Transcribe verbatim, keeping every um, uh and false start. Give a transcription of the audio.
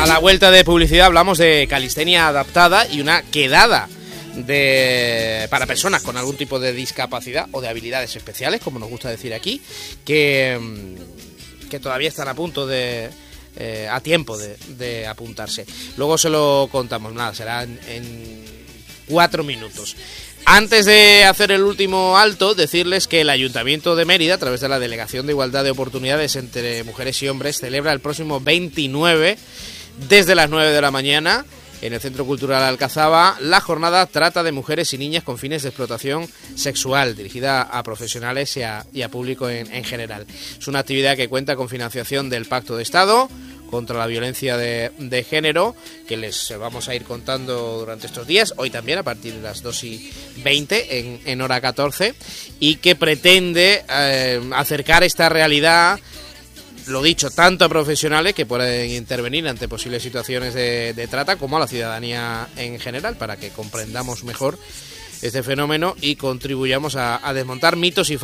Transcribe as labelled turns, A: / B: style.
A: A la vuelta de publicidad hablamos de calistenia adaptada y una quedada de para personas con algún tipo de discapacidad o de habilidades especiales, como nos gusta decir aquí, que, que todavía están a punto de... Eh, a tiempo de, de apuntarse. Luego se lo contamos, nada, será en, en cuatro minutos. Antes de hacer el último alto, decirles que el Ayuntamiento de Mérida, a través de la Delegación de Igualdad de Oportunidades entre Mujeres y Hombres, celebra el próximo veintinueve, desde las nueve de la mañana, en el Centro Cultural Alcazaba, la jornada Trata de Mujeres y Niñas con fines de explotación sexual, dirigida a profesionales y a, y a público en, en general. Es una actividad que cuenta con financiación del Pacto de Estado contra la violencia de, de género, que les vamos a ir contando durante estos días, hoy también a partir de las dos y veinte en, en hora catorce, y que pretende eh, acercar esta realidad, lo dicho, tanto a profesionales que pueden intervenir ante posibles situaciones de, de trata, como a la ciudadanía en general, para que comprendamos mejor este fenómeno y contribuyamos a, a desmontar mitos y